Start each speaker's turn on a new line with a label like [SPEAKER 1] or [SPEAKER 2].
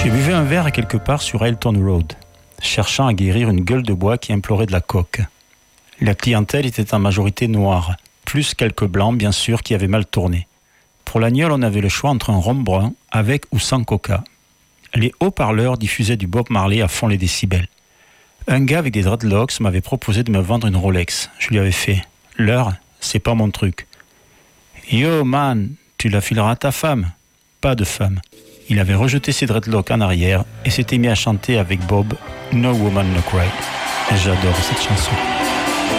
[SPEAKER 1] J'ai buvé un verre quelque part sur Elton Road, cherchant à guérir une gueule de bois qui implorait de la coke. La clientèle était en majorité noire, plus quelques blancs bien sûr qui avaient mal tourné. Pour l'agnole, on avait le choix entre un rhum brun, avec ou sans coca. Les haut-parleurs diffusaient du Bob Marley à fond les décibels. Un gars avec des dreadlocks m'avait proposé de me vendre une Rolex. Je lui avais fait « L'heure, c'est pas mon truc. » « Yo man, tu la fileras à ta femme ?» Pas de femme. Il avait rejeté ses dreadlocks en arrière et s'était mis à chanter avec Bob « No Woman No Cry ». J'adore cette chanson.